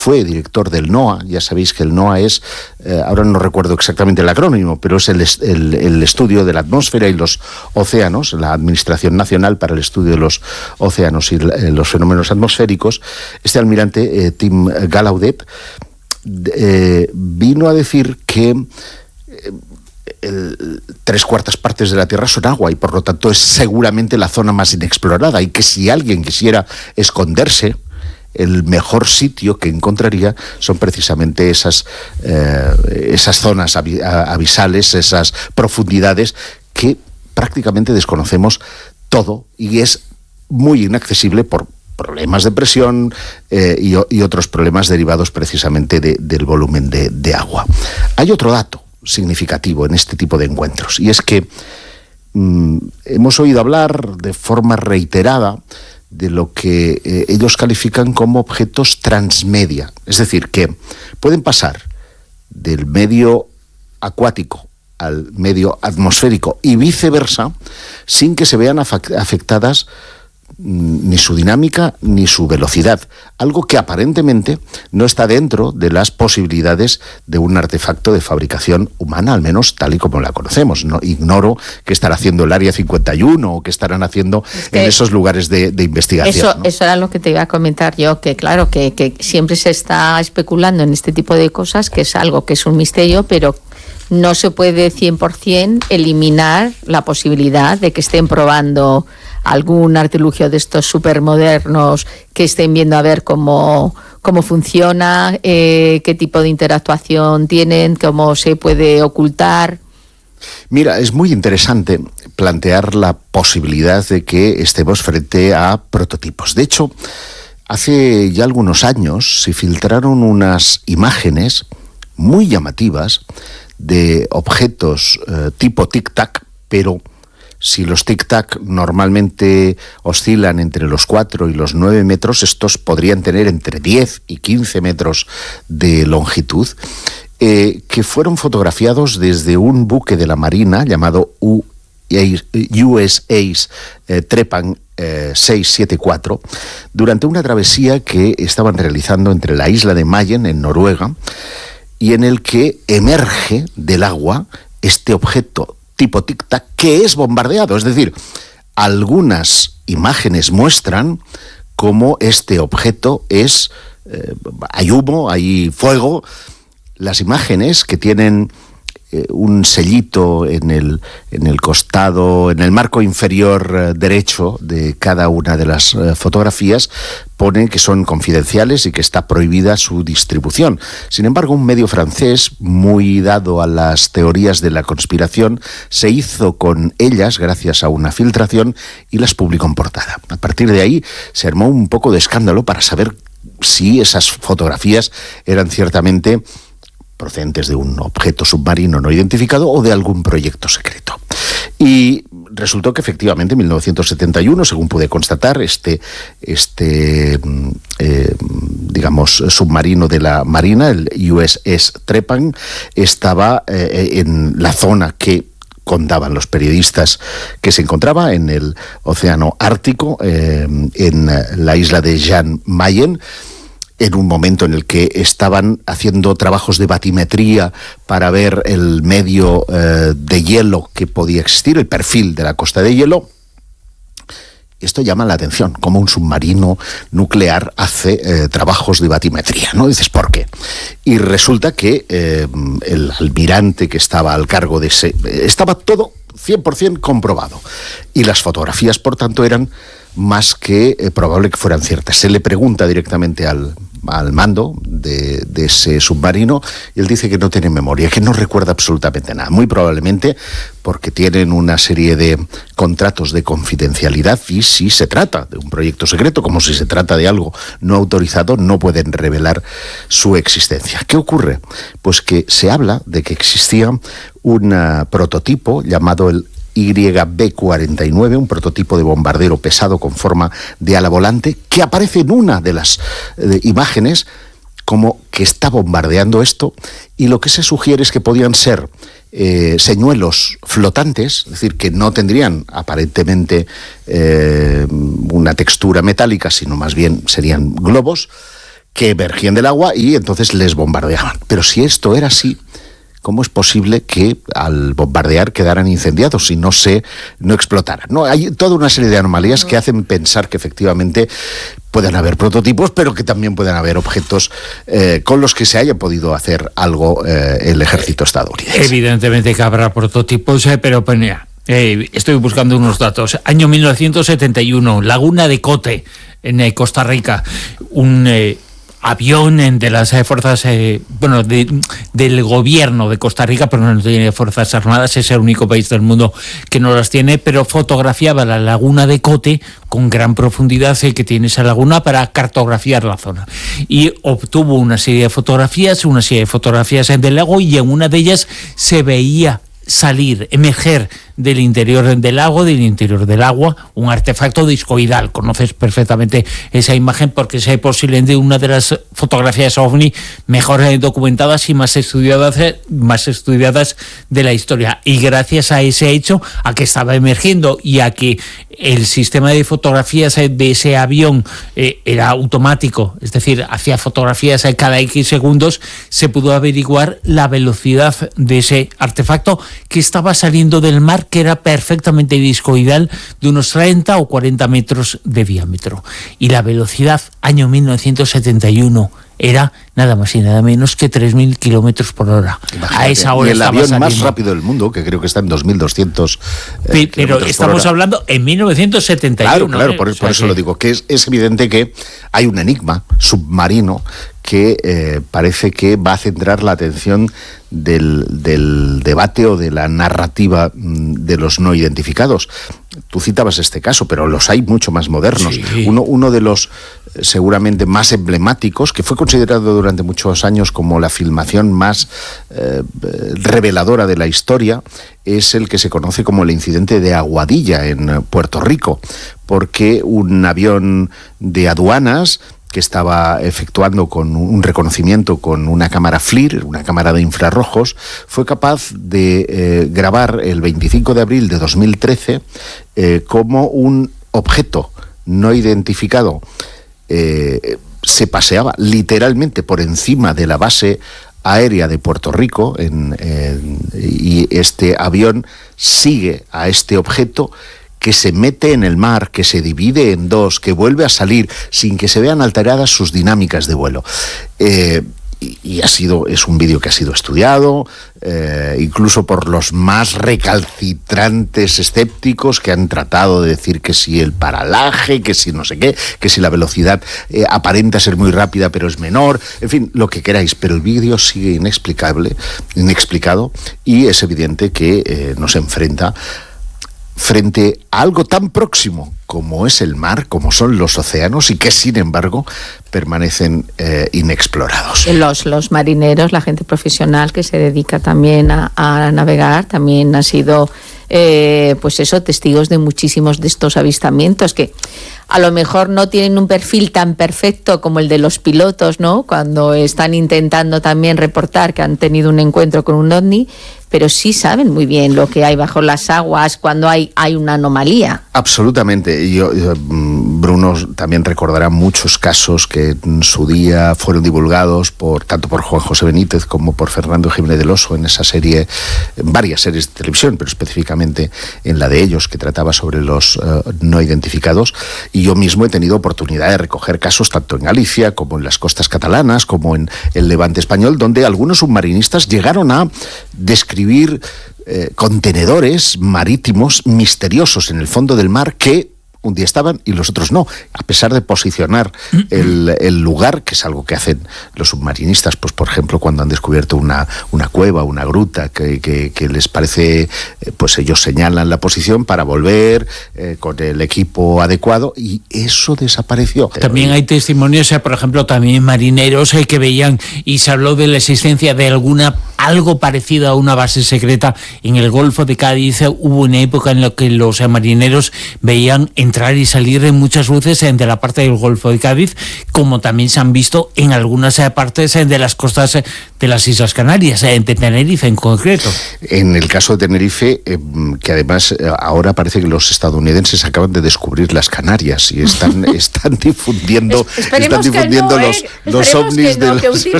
fue director del NOAA. Ya sabéis que el NOAA es, ahora no recuerdo exactamente el acrónimo, pero es el estudio de la atmósfera y los océanos, la Administración Nacional para el Estudio de los Océanos y los Fenómenos Atmosféricos. Este almirante, Tim Gallaudet, vino a decir que 3/4 partes de la Tierra son agua y por lo tanto es seguramente la zona más inexplorada, y que si alguien quisiera esconderse, el mejor sitio que encontraría son precisamente esas zonas abisales, esas profundidades que prácticamente desconocemos todo, y es muy inaccesible por problemas de presión y otros problemas derivados precisamente del volumen de agua. Hay otro dato significativo en este tipo de encuentros, y es que hemos oído hablar de forma reiterada de lo que ellos califican como objetos transmedia, es decir, que pueden pasar del medio acuático al medio atmosférico y viceversa sin que se vean afectadas ni su dinámica ni su velocidad, algo que aparentemente no está dentro de las posibilidades de un artefacto de fabricación humana, al menos tal y como la conocemos. No ignoro qué estará haciendo el Área 51 o qué estarán haciendo en esos lugares de investigación. Eso era lo que te iba a comentar yo, que claro, que siempre se está especulando en este tipo de cosas, que es algo que es un misterio, pero no se puede 100% eliminar la posibilidad de que estén probando algún artilugio de estos supermodernos, que estén viendo a ver cómo funciona, qué tipo de interactuación tienen, cómo se puede ocultar. Mira, es muy interesante plantear la posibilidad de que estemos frente a prototipos. De hecho, hace ya algunos años se filtraron unas imágenes muy llamativas de objetos tipo tic-tac, pero si los tic-tac normalmente oscilan entre los 4 y los 9 metros, estos podrían tener entre 10 y 15 metros de longitud, que fueron fotografiados desde un buque de la Marina llamado USS Trepan 674, durante una travesía que estaban realizando entre la isla de Mayen, en Noruega, y en el que emerge del agua este objeto tipo tic-tac que es bombardeado. Es decir, algunas imágenes muestran cómo este objeto hay humo, hay fuego. Las imágenes, que tienen un sellito en el costado, en el marco inferior derecho de cada una de las fotografías, ponen que son confidenciales y que está prohibida su distribución. Sin embargo, un medio francés, muy dado a las teorías de la conspiración, se hizo con ellas gracias a una filtración y las publicó en portada. A partir de ahí se armó un poco de escándalo para saber si esas fotografías eran ciertamente procedentes de un objeto submarino no identificado o de algún proyecto secreto. Y resultó que efectivamente en 1971, según pude constatar, digamos, submarino de la Marina, el USS Trepan, estaba en la zona que contaban los periodistas que se encontraba en el Océano Ártico, en la isla de Jan Mayen, en un momento en el que estaban haciendo trabajos de batimetría para ver el medio de hielo que podía existir, el perfil de la costa de hielo. Esto llama la atención, cómo un submarino nuclear hace trabajos de batimetría, ¿no? Dices, ¿por qué? Y resulta que el almirante que estaba al cargo de estaba todo 100% comprobado. Y las fotografías, por tanto, eran más que probable que fueran ciertas. Se le pregunta directamente al mando de ese submarino y él dice que no tiene memoria, que no recuerda absolutamente nada, muy probablemente porque tienen una serie de contratos de confidencialidad y si se trata de un proyecto secreto, como si se trata de algo no autorizado, no pueden revelar su existencia. ¿Qué ocurre? Pues que se habla de que existía un prototipo llamado el YB-49, un prototipo de bombardero pesado con forma de ala volante, que aparece en una de las imágenes como que está bombardeando esto, y lo que se sugiere es que podían ser señuelos flotantes, es decir, que no tendrían aparentemente una textura metálica, sino más bien serían globos, que emergían del agua y entonces les bombardeaban. Pero si esto era así, ¿cómo es posible que al bombardear quedaran incendiados y no explotaran? No, hay toda una serie de anomalías que hacen pensar que efectivamente pueden haber prototipos, pero que también pueden haber objetos con los que se haya podido hacer algo el ejército estadounidense. Evidentemente que habrá prototipos, pero mira, estoy buscando unos datos. Año 1971, Laguna de Cote, en Costa Rica, un avión de las fuerzas, del gobierno de Costa Rica, pero no tiene fuerzas armadas, es el único país del mundo que no las tiene, pero fotografiaba la laguna de Cote con gran profundidad que tiene esa laguna para cartografiar la zona. Y obtuvo una serie de fotografías del lago, y en una de ellas se veía emerger del interior del lago, del interior del agua, un artefacto discoidal. Conoces perfectamente esa imagen porque es posiblemente una de las fotografías OVNI mejor documentadas y más estudiadas de la historia. Y gracias a ese hecho, a que estaba emergiendo y a que el sistema de fotografías de ese avión era automático, es decir, hacía fotografías cada X segundos, se pudo averiguar la velocidad de ese artefacto que estaba saliendo del mar, que era perfectamente discoidal, de unos 30 o 40 metros de diámetro. Y la velocidad, año 1971, era nada más y nada menos que 3.000 kilómetros por hora. Imagínate. A esa hora. Y el avión más rápido del mundo, que creo que está en 2.200 pero estamos hablando en 1971. Claro, por eso lo digo, que es evidente que hay un enigma submarino que parece que va a centrar la atención del debate o de la narrativa de los no identificados. Tú citabas este caso, pero los hay mucho más modernos. Sí. Uno de los seguramente más emblemáticos, que fue considerado durante muchos años como la filmación más reveladora de la historia, es el que se conoce como el incidente de Aguadilla en Puerto Rico, porque un avión de aduanas que estaba efectuando con un reconocimiento con una cámara FLIR, una cámara de infrarrojos, fue capaz de grabar el 25 de abril de 2013 como un objeto no identificado se paseaba literalmente por encima de la base aérea de Puerto Rico y este avión sigue a este objeto que se mete en el mar, que se divide en dos, que vuelve a salir sin que se vean alteradas sus dinámicas de vuelo. Es un vídeo que ha sido estudiado, incluso por los más recalcitrantes escépticos que han tratado de decir que si el paralaje, que si no sé qué, que si la velocidad aparenta ser muy rápida pero es menor, en fin, lo que queráis, pero el vídeo sigue inexplicado, y es evidente que nos enfrenta frente a algo tan próximo como es el mar, como son los océanos, y que sin embargo permanecen inexplorados. Los marineros, la gente profesional que se dedica también a navegar, también han sido testigos de muchísimos de estos avistamientos, que a lo mejor no tienen un perfil tan perfecto como el de los pilotos, ¿no?, cuando están intentando también reportar que han tenido un encuentro con un ovni, pero sí saben muy bien lo que hay bajo las aguas cuando hay una anomalía. Absolutamente. Bruno también recordará muchos casos que en su día fueron divulgados tanto por Juan José Benítez como por Fernando Jiménez del Oso en esa serie, en varias series de televisión, pero específicamente en la de ellos, que trataba sobre los no identificados. Y yo mismo he tenido oportunidad de recoger casos tanto en Galicia como en las costas catalanas, como en el Levante español, donde algunos submarinistas llegaron a describir contenedores marítimos misteriosos en el fondo del mar que un día estaban y los otros no, a pesar de posicionar el lugar, que es algo que hacen los submarinistas, pues por ejemplo cuando han descubierto una cueva, una gruta que les parece, pues ellos señalan la posición para volver con el equipo adecuado, y eso desapareció. También hay testimonios, por ejemplo, también marineros que veían, y se habló de la existencia de algo parecido a una base secreta en el Golfo de Cádiz. Hubo una época en la que los marineros veían en entrar y salir en muchas luces de la parte del Golfo de Cádiz, como también se han visto en algunas partes de las costas de las Islas Canarias, de Tenerife en concreto. En el caso de Tenerife, que además ahora parece que los estadounidenses acaban de descubrir las Canarias y están difundiendo, los ovnis que últimamente